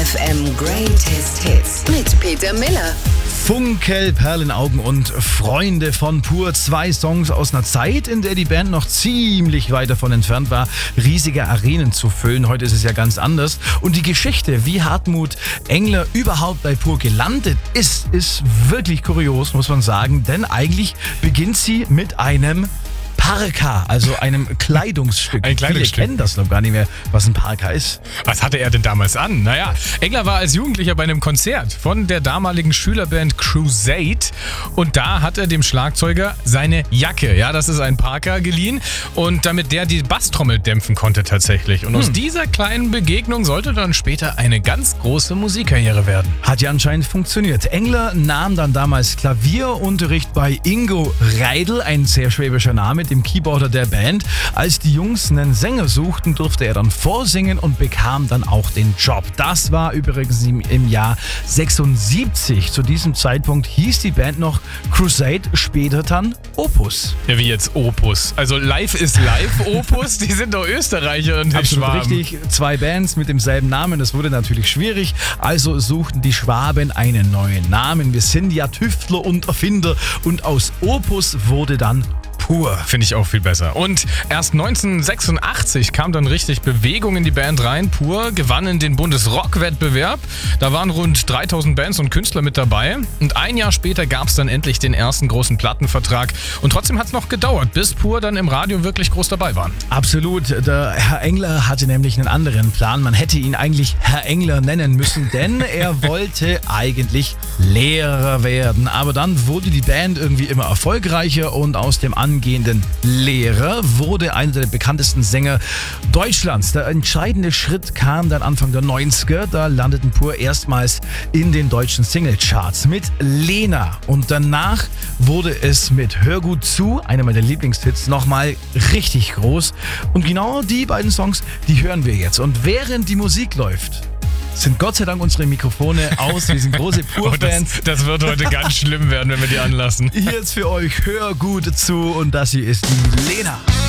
FM Greatest Hits mit Peter Miller. Funkel, Perlenaugen und Freunde von Pur. 2 Songs aus einer Zeit, in der die Band noch ziemlich weit davon entfernt war, riesige Arenen zu füllen. Heute ist es ja ganz anders. Und die Geschichte, wie Hartmut Engler überhaupt bei Pur gelandet ist wirklich kurios, muss man sagen. Denn eigentlich beginnt sie mit einem Parka, also einem Kleidungsstück. Ein Kleidungsstück. Viele kennen das noch gar nicht mehr, was ein Parka ist. Was hatte er denn damals an? Naja, Engler war als Jugendlicher bei einem Konzert von der damaligen Schülerband Crusade und da hat er dem Schlagzeuger seine Jacke, ja, das ist ein Parka, geliehen und damit der die Basstrommel dämpfen konnte tatsächlich. Und aus dieser kleinen Begegnung sollte dann später eine ganz große Musikkarriere werden. Hat ja anscheinend funktioniert. Engler nahm dann damals Klavierunterricht bei Ingo Reidl, ein sehr schwäbischer Name, dem Keyboarder der Band. Als die Jungs einen Sänger suchten, durfte er dann vorsingen und bekam dann auch den Job. Das war übrigens im Jahr 76. Zu diesem Zeitpunkt hieß die Band noch Crusade, später dann Opus. Ja, wie jetzt Opus? Also Live ist Live Opus, die sind doch Österreicher und die Absolut Schwaben. richtig, 2 Bands mit demselben Namen, das wurde natürlich schwierig, also suchten die Schwaben einen neuen Namen. Wir sind ja Tüftler und Erfinder und aus Opus wurde dann Pur. Finde ich auch viel besser. Und erst 1986 kam dann richtig Bewegung in die Band rein. Pur gewannen den Bundesrock-Wettbewerb. Da waren rund 3000 Bands und Künstler mit dabei. Und ein Jahr später gab es dann endlich den ersten großen Plattenvertrag. Und trotzdem hat es noch gedauert, bis Pur dann im Radio wirklich groß dabei waren. Absolut. Der Herr Engler hatte nämlich einen anderen Plan. Man hätte ihn eigentlich Herr Engler nennen müssen, denn er wollte eigentlich Lehrer werden. Aber dann wurde die Band irgendwie immer erfolgreicher und aus dem angehenden Lehrer wurde einer der bekanntesten Sänger Deutschlands. Der entscheidende Schritt kam dann Anfang der 90er. Da landeten Pur erstmals in den deutschen Singlecharts mit Lena. Und danach wurde es mit Hör gut zu, einer meiner Lieblingshits, nochmal richtig groß. Und genau die beiden Songs, die hören wir jetzt. Und während die Musik läuft, sind Gott sei Dank unsere Mikrofone aus. Wir sind große Pur-Fans. Das wird heute ganz schlimm werden, wenn wir die anlassen. Hier jetzt für euch Hör gut zu und das hier ist die Lena.